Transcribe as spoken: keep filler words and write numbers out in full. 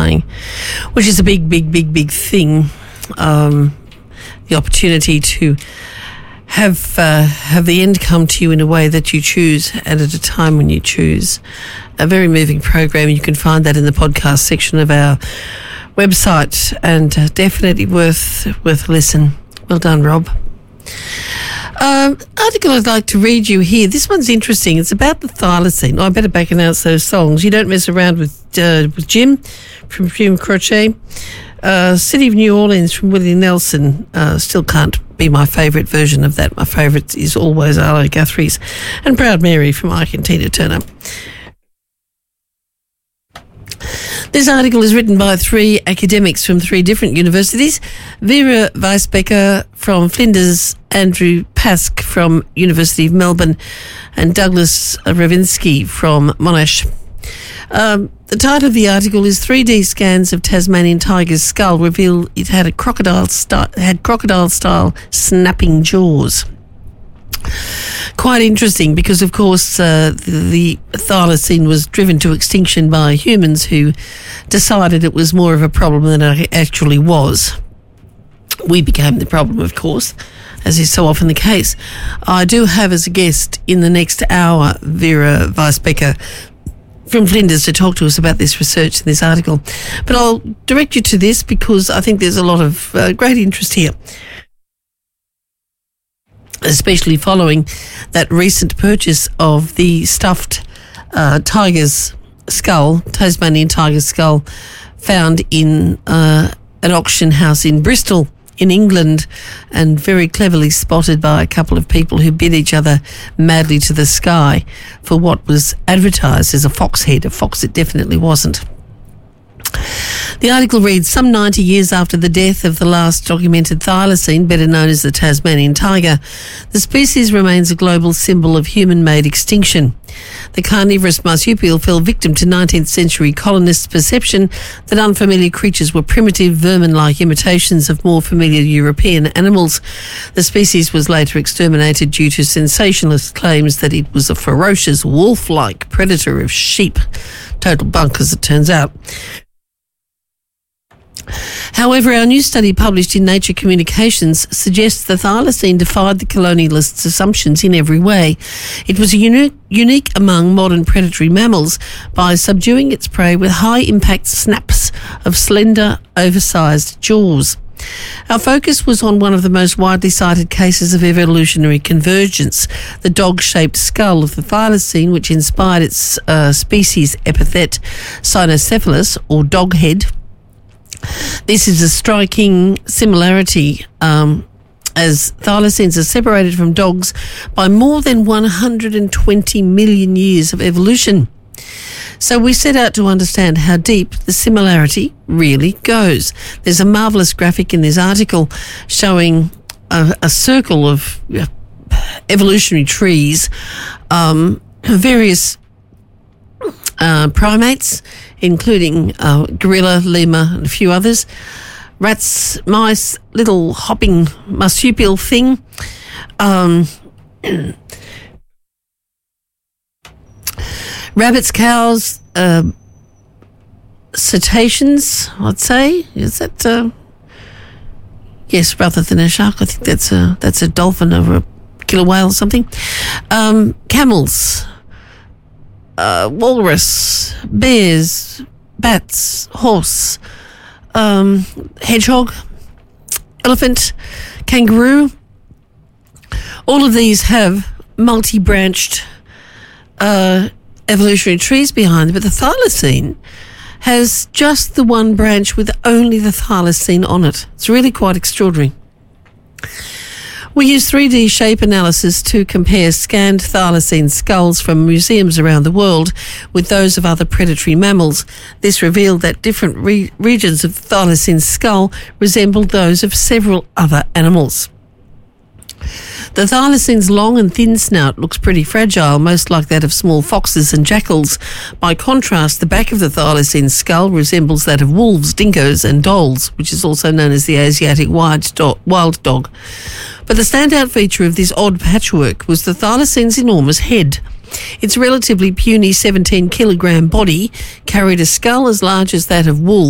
dying, which is a big, big, big, big thing. Um, the opportunity to have uh, have the end come to you in a way that you choose and at a time when you choose. A very moving program. You can find that in the podcast section of our website, and uh, definitely worth worth a listen. Well done, Rob. Um, article I'd like to read you here. This one's interesting. It's about the thylacine. Oh, I better back announce those songs. You don't mess around with uh, with Jim from Jim Croce. Uh, City of New Orleans from Willie Nelson. Uh, still can't be my favourite version of that. My favourite is always Arlo Guthrie's. And Proud Mary from Ike and Tina Turner. This article is written by three academics from three different universities. Vera Weisbecker from Flinders, Andrew Pask from University of Melbourne, and Douglas Ravinsky from Monash. Um, the title of the article is three D scans of Tasmanian tiger's skull reveal it had a crocodile st- had crocodile-style snapping jaws. Quite interesting because, of course, uh, the, the thylacine was driven to extinction by humans who decided it was more of a problem than it actually was. We became the problem, of course, as is so often the case. I do have as a guest in the next hour Vera Weisbecker from Flinders to talk to us about this research in this article. But I'll direct you to this because I think there's a lot of uh, great interest here, especially following that recent purchase of the stuffed uh, tiger's skull, Tasmanian tiger's skull, found in uh, an auction house in Bristol, in England, and very cleverly spotted by a couple of people who bid each other madly to the sky for what was advertised as a fox head. A fox it definitely wasn't. The article reads, some ninety years after the death of the last documented thylacine, better known as the Tasmanian tiger, the species remains a global symbol of human-made extinction. The carnivorous marsupial fell victim to nineteenth century colonists' perception that unfamiliar creatures were primitive, vermin-like imitations of more familiar European animals. The species was later exterminated due to sensationalist claims that it was a ferocious, wolf-like predator of sheep. Total bunk, as it turns out. However, our new study published in Nature Communications suggests the thylacine defied the colonialists' assumptions in every way. It was unique, unique among modern predatory mammals by subduing its prey with high-impact snaps of slender, oversized jaws. Our focus was on one of the most widely cited cases of evolutionary convergence, the dog-shaped skull of the thylacine, which inspired its uh, species epithet cynocephalus, or doghead. This is a striking similarity um, as thylacines are separated from dogs by more than one hundred twenty million years of evolution. So we set out to understand how deep the similarity really goes. There's a marvellous graphic in this article showing a, a circle of uh, evolutionary trees, um, various uh, primates, including uh, gorilla, lemur, and a few others. Rats, mice, little hopping marsupial thing. Um, rabbits, cows, uh, cetaceans, I'd say. Is that... Uh, yes, rather than a shark. I think that's a, that's a dolphin or a killer whale or something. Um, camels. Uh, walrus, bears, bats, horse, um, hedgehog, elephant, kangaroo. All of these have multi-branched uh, evolutionary trees behind them, but the thylacine has just the one branch with only the thylacine on it. It's really quite extraordinary. We use three D shape analysis to compare scanned thylacine skulls from museums around the world with those of other predatory mammals. This revealed that different re- regions of the thylacine skull resembled those of several other animals. The thylacine's long and thin snout looks pretty fragile, most like that of small foxes and jackals. By contrast, the back of the thylacine skull resembles that of wolves, dingoes and dholes, which is also known as the Asiatic wild dog. But the standout feature of this odd patchwork was the thylacine's enormous head. Its relatively puny seventeen kilogram body carried a skull as large as that of wolves.